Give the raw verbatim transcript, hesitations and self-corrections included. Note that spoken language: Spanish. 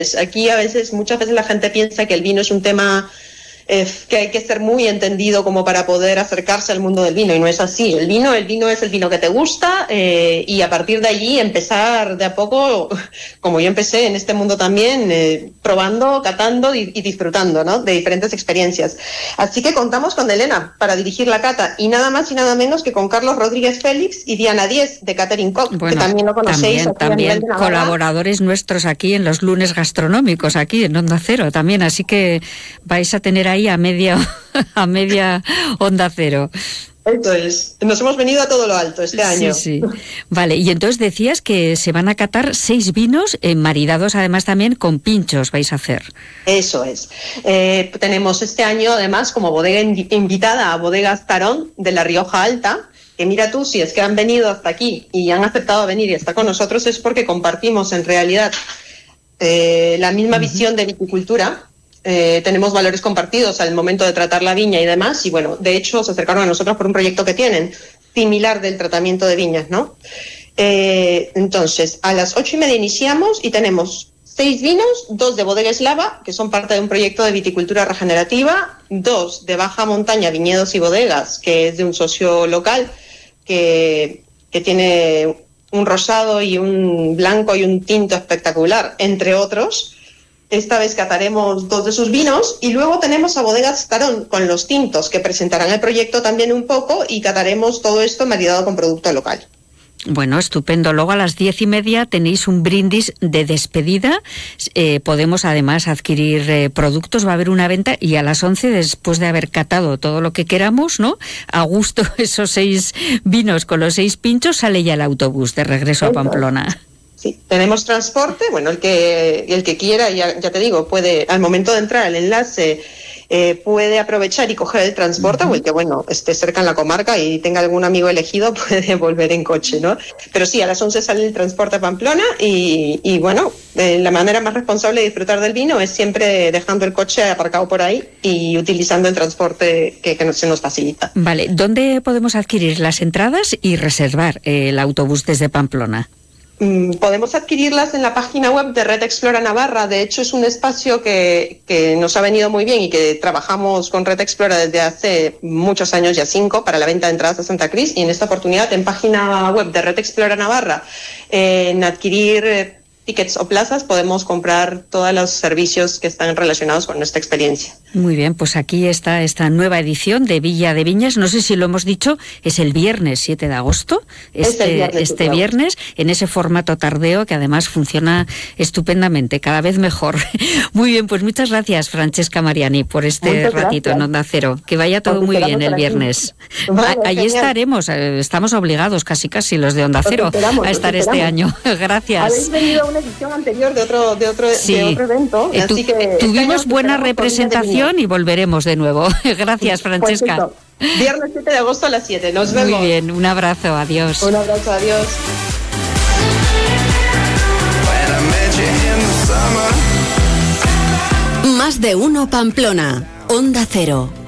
Aquí a veces, muchas veces la gente piensa que el vino es un tema eh, que hay que ser muy entendido como para poder acercarse al mundo del vino, y no es así. El vino, el vino es el vino que te gusta, eh, y a partir de allí empezar de a poco, como yo empecé en este mundo también, eh, probando, catando y, y disfrutando, ¿no?, de diferentes experiencias. Así que contamos con Elena para dirigir la cata, y nada más y nada menos que con Carlos Rodríguez Félix y Diana Díez de Catering Cock, bueno, que también lo conocéis. También, también colaboradores nuestros aquí en los lunes gastronómicos, aquí en Onda Cero también, así que vais a tener ahí a media, a media Onda Cero. Eso es, nos hemos venido a todo lo alto este año. Sí, sí. Vale, y entonces decías que se van a catar seis vinos, eh, maridados además también con pinchos, vais a hacer. Eso es. Eh, tenemos este año además como bodega invitada a Bodegas Tarón de La Rioja Alta, que mira tú, si es que han venido hasta aquí y han aceptado venir y estar con nosotros, es porque compartimos en realidad eh, la misma uh-huh. visión de viticultura. Eh, tenemos valores compartidos al momento de tratar la viña y demás, y bueno, de hecho se acercaron a nosotros por un proyecto que tienen similar del tratamiento de viñas, ¿no? Eh, entonces, a las ocho y media iniciamos y tenemos seis vinos, dos de Bodega Eslava, que son parte de un proyecto de viticultura regenerativa, dos de Baja Montaña, Viñedos y Bodegas, que es de un socio local que, que tiene un rosado y un blanco y un tinto espectacular, entre otros. Esta vez cataremos dos de sus vinos, y luego tenemos a Bodegas Tarón con los tintos, que presentarán el proyecto también un poco, y cataremos todo esto maridado con producto local. Bueno, estupendo. Luego a las diez y media tenéis un brindis de despedida. Eh, podemos además adquirir eh, productos, va a haber una venta, y a las once, después de haber catado todo lo que queramos, ¿no?, a gusto esos seis vinos con los seis pinchos, sale ya el autobús de regreso a Pamplona. Sí, tenemos transporte, bueno, el que el que quiera, ya, ya te digo, puede, al momento de entrar al enlace, eh, puede aprovechar y coger el transporte, uh-huh. o el que, bueno, esté cerca en la comarca y tenga algún amigo elegido, puede volver en coche, ¿no? Pero sí, a las once sale el transporte a Pamplona, y, y bueno, eh, la manera más responsable de disfrutar del vino es siempre dejando el coche aparcado por ahí y utilizando el transporte que, que se nos facilita. Vale, ¿dónde podemos adquirir las entradas y reservar el autobús desde Pamplona? Podemos adquirirlas en la página web de Red Explora Navarra. De hecho, es un espacio que, que nos ha venido muy bien y que trabajamos con Red Explora desde hace muchos años, ya cinco, para la venta de entradas a Santa Cris. Y en esta oportunidad, en página web de Red Explora Navarra, eh, en adquirir eh, tickets o plazas, podemos comprar todos los servicios que están relacionados con nuestra experiencia. Muy bien, pues aquí está esta nueva edición de Villa de Viñas. No sé si lo hemos dicho, es el viernes siete de agosto, este, es viernes, este viernes, en ese formato tardeo que además funciona estupendamente, cada vez mejor. Muy bien, pues muchas gracias, Francesca Mariani, por este muchas ratito gracias. En Onda Cero. Que vaya todo muy bien el viernes. Vale, allí estaremos, estaremos obligados casi casi los de Onda Cero a estar este año. Gracias. Habéis venido a una edición anterior de otro, de otro, sí. de otro evento, eh, tu, así que tuvimos buena representación y volveremos de nuevo. Gracias, Francesca. Pues viernes siete de agosto a las siete. Nos vemos. Muy bien, un abrazo, adiós. Un abrazo, adiós. Más de uno Pamplona, Onda Cero.